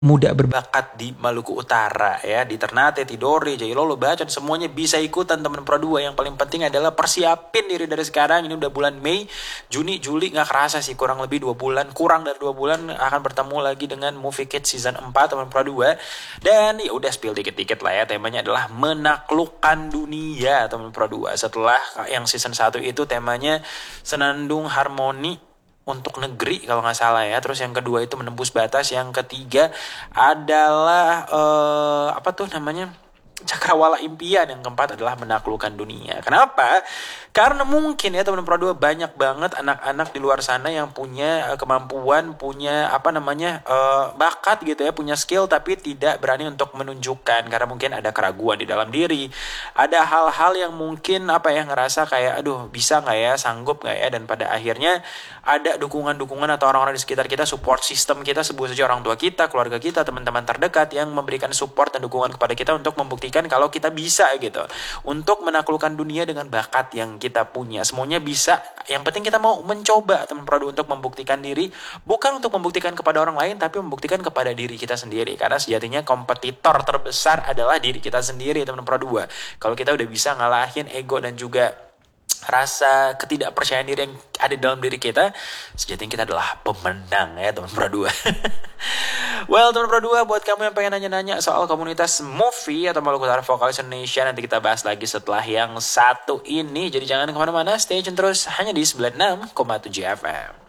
muda berbakat di Maluku Utara ya, di Ternate, Tidore, Jailolo, Bacot, semuanya bisa ikutan teman Pro 2. Yang paling penting adalah persiapin diri dari sekarang. Ini udah bulan Mei, Juni, Juli, nggak kerasa sih, kurang lebih 2 bulan, kurang dari 2 bulan akan bertemu lagi dengan Movie Kids Season 4 teman Pro 2. Dan ya udah spill dikit-dikit lah ya, temanya adalah menaklukkan dunia teman Pro 2. Setelah yang season 1 itu temanya senandung harmoni untuk negeri kalau nggak salah ya. Terus yang kedua itu menembus batas. Yang ketiga adalah apa tuh namanya, Cakrawala Impian. Yang keempat adalah menaklukkan dunia. Kenapa? Karena mungkin ya teman-teman Pro 2 banyak banget anak-anak di luar sana yang punya kemampuan, punya apa namanya bakat gitu ya, punya skill tapi tidak berani untuk menunjukkan karena mungkin ada keraguan di dalam diri. Ada hal-hal yang mungkin apa ya, ngerasa kayak aduh bisa nggak ya, sanggup nggak ya, dan pada akhirnya ada dukungan-dukungan atau orang-orang di sekitar kita, support system kita, sebut saja orang tua kita, keluarga kita, teman-teman terdekat yang memberikan support dan dukungan kepada kita untuk membuktikan kalau kita bisa gitu, untuk menaklukkan dunia dengan bakat yang kita punya. Semuanya bisa, yang penting kita mau mencoba teman Pro 2 untuk membuktikan diri, bukan untuk membuktikan kepada orang lain tapi membuktikan kepada diri kita sendiri, karena sejatinya kompetitor terbesar adalah diri kita sendiri teman Pro 2. Kalau kita udah bisa ngalahin ego dan juga rasa ketidakpercayaan diri yang ada dalam diri kita, sejatinya kita adalah pemenang ya teman Pro 2. Well teman Pro 2, buat kamu yang pengen nanya-nanya soal komunitas movie atau Maluku Utara Vocalies Indonesia, nanti kita bahas lagi setelah yang satu ini. Jadi jangan kemana-mana, stay tune terus hanya di 96,7 FM.